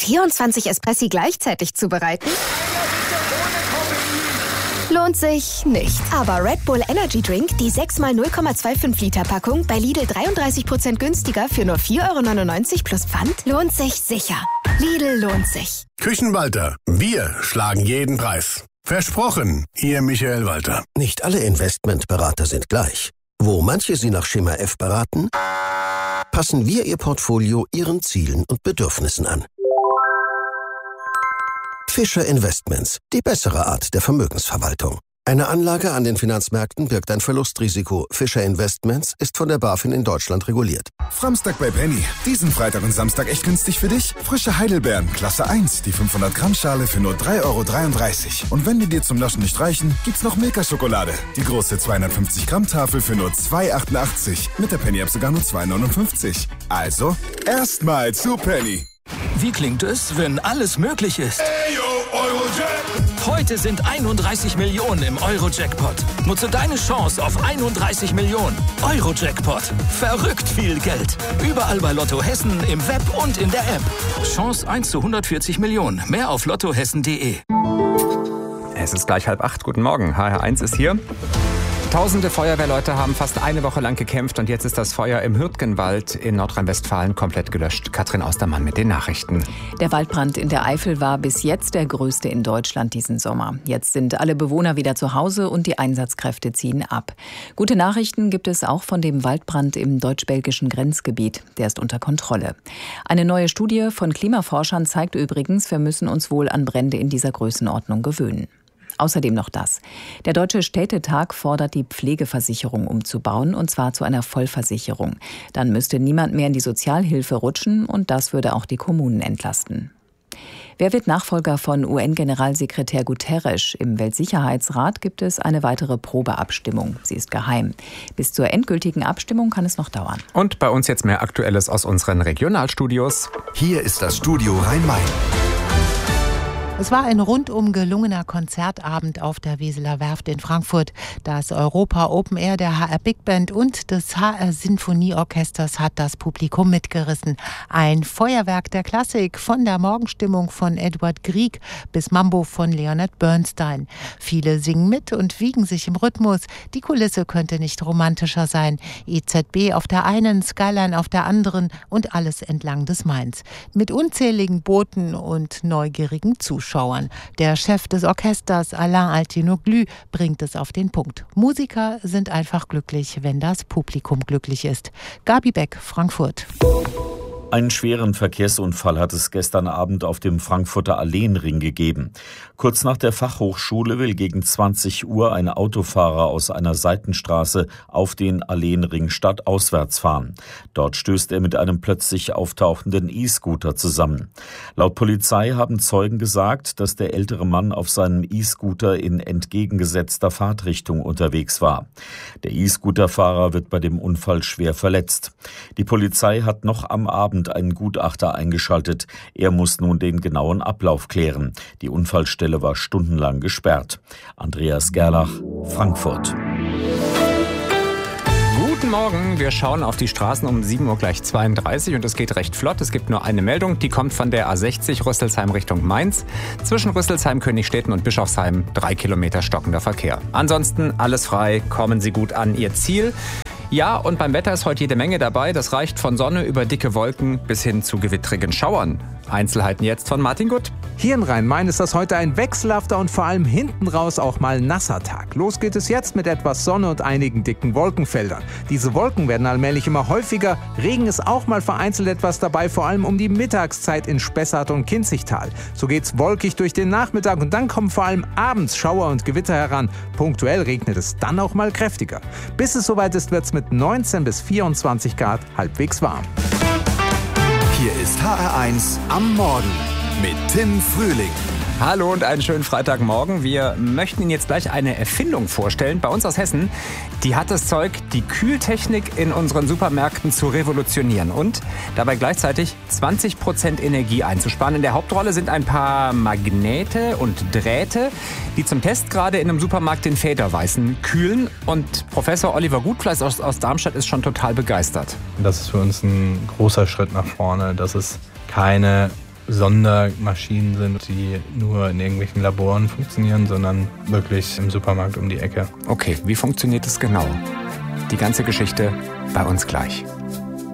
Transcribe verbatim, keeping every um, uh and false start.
vierundzwanzig Espressi gleichzeitig zubereiten? Lohnt sich nicht. Aber Red Bull Energy Drink, die sechs mal null Komma fünfundzwanzig Liter Packung, bei Lidl dreiunddreißig Prozent günstiger für nur vier Euro neunundneunzig plus Pfand, lohnt sich sicher. Lidl lohnt sich. Küchenwalter. Wir schlagen jeden Preis. Versprochen, Ihr Michael Walter. Nicht alle Investmentberater sind gleich. Wo manche Sie nach Schema F beraten, passen wir Ihr Portfolio Ihren Zielen und Bedürfnissen an. Fischer Investments, die bessere Art der Vermögensverwaltung. Eine Anlage an den Finanzmärkten birgt ein Verlustrisiko. Fischer Investments ist von der BaFin in Deutschland reguliert. Framstag bei Penny. Diesen Freitag und Samstag echt günstig für dich. Frische Heidelbeeren, Klasse eins, die fünfhundert Gramm Schale für nur drei Euro dreiunddreißig. Und wenn die dir zum Naschen nicht reichen, gibt's noch Milka-Schokolade. Die große zweihundertfünfzig Gramm Tafel für nur zwei Euro achtundachtzig. Mit der Penny-App sogar nur zwei Euro neunundfünfzig. Also, erstmal zu Penny. Wie klingt es, wenn alles möglich ist? Ayo, Eurojack! Heute sind einunddreißig Millionen im Euro-Jackpot. Nutze deine Chance auf einunddreißig Millionen. Euro-Jackpot. Verrückt viel Geld. Überall bei Lotto Hessen, im Web und in der App. Chance eins zu hundertvierzig Millionen. Mehr auf lottohessen punkt de. Es ist gleich halb acht. Guten Morgen. H R eins ist hier. Tausende Feuerwehrleute haben fast eine Woche lang gekämpft und jetzt ist das Feuer im Hürtgenwald in Nordrhein-Westfalen komplett gelöscht. Katrin Austermann mit den Nachrichten. Der Waldbrand in der Eifel war bis jetzt der größte in Deutschland diesen Sommer. Jetzt sind alle Bewohner wieder zu Hause und die Einsatzkräfte ziehen ab. Gute Nachrichten gibt es auch von dem Waldbrand im deutsch-belgischen Grenzgebiet. Der ist unter Kontrolle. Eine neue Studie von Klimaforschern zeigt übrigens, wir müssen uns wohl an Brände in dieser Größenordnung gewöhnen. Außerdem noch das. Der Deutsche Städtetag fordert, die Pflegeversicherung umzubauen, und zwar zu einer Vollversicherung. Dann müsste niemand mehr in die Sozialhilfe rutschen und das würde auch die Kommunen entlasten. Wer wird Nachfolger von U N-Generalsekretär Guterres? Im Weltsicherheitsrat gibt es eine weitere Probeabstimmung. Sie ist geheim. Bis zur endgültigen Abstimmung kann es noch dauern. Und bei uns jetzt mehr Aktuelles aus unseren Regionalstudios. Hier ist das Studio Rhein-Main. Es war ein rundum gelungener Konzertabend auf der Weseler Werft in Frankfurt. Das Europa Open Air der H R Big Band und des H R Sinfonieorchesters hat das Publikum mitgerissen. Ein Feuerwerk der Klassik, von der Morgenstimmung von Edward Grieg bis Mambo von Leonard Bernstein. Viele singen mit und wiegen sich im Rhythmus. Die Kulisse könnte nicht romantischer sein. E Z B auf der einen, Skyline auf der anderen und alles entlang des Mains. Mit unzähligen Booten und neugierigen Zuschauern. Der Chef des Orchesters, Alain Altinoglu, bringt es auf den Punkt. Musiker sind einfach glücklich, wenn das Publikum glücklich ist. Gabi Beck, Frankfurt. Einen schweren Verkehrsunfall hat es gestern Abend auf dem Frankfurter Alleenring gegeben. Kurz nach der Fachhochschule will gegen zwanzig Uhr ein Autofahrer aus einer Seitenstraße auf den Alleenring stadtauswärts fahren. Dort stößt er mit einem plötzlich auftauchenden E-Scooter zusammen. Laut Polizei haben Zeugen gesagt, dass der ältere Mann auf seinem E-Scooter in entgegengesetzter Fahrtrichtung unterwegs war. Der E-Scooter-Fahrer wird bei dem Unfall schwer verletzt. Die Polizei hat noch am Abend einen Gutachter eingeschaltet. Er muss nun den genauen Ablauf klären. Die Unfallstelle war stundenlang gesperrt. Andreas Gerlach, Frankfurt. Guten Morgen, wir schauen auf die Straßen um sieben Uhr gleich zweiunddreißig und es geht recht flott. Es gibt nur eine Meldung, die kommt von der A sechzig Rüsselsheim Richtung Mainz. Zwischen Rüsselsheim, Königstetten und Bischofsheim drei Kilometer stockender Verkehr. Ansonsten alles frei, kommen Sie gut an Ihr Ziel. Ja, und beim Wetter ist heute jede Menge dabei. Das reicht von Sonne über dicke Wolken bis hin zu gewittrigen Schauern. Einzelheiten jetzt von Martin Gutt. Hier in Rhein-Main ist das heute ein wechselhafter und vor allem hinten raus auch mal nasser Tag. Los geht es jetzt mit etwas Sonne und einigen dicken Wolkenfeldern. Diese Wolken werden allmählich immer häufiger. Regen ist auch mal vereinzelt etwas dabei, vor allem um die Mittagszeit in Spessart und Kinzigtal. So geht's wolkig durch den Nachmittag und dann kommen vor allem abends Schauer und Gewitter heran. Punktuell regnet es dann auch mal kräftiger. Bis es soweit ist, wird's mit neunzehn bis vierundzwanzig Grad halbwegs warm. Hier ist H R eins am Morgen mit Tim Frühling. Hallo und einen schönen Freitagmorgen. Wir möchten Ihnen jetzt gleich eine Erfindung vorstellen, bei uns aus Hessen. Die hat das Zeug, die Kühltechnik in unseren Supermärkten zu revolutionieren und dabei gleichzeitig zwanzig Prozent Energie einzusparen. In der Hauptrolle sind ein paar Magnete und Drähte, die zum Test gerade in einem Supermarkt den Federweißen kühlen. Und Professor Oliver Gutfleiß aus, aus Darmstadt ist schon total begeistert. Das ist für uns ein großer Schritt nach vorne, dass es keine Sondermaschinen sind, die nur in irgendwelchen Laboren funktionieren, sondern wirklich im Supermarkt um die Ecke. Okay, wie funktioniert es genau? Die ganze Geschichte bei uns gleich.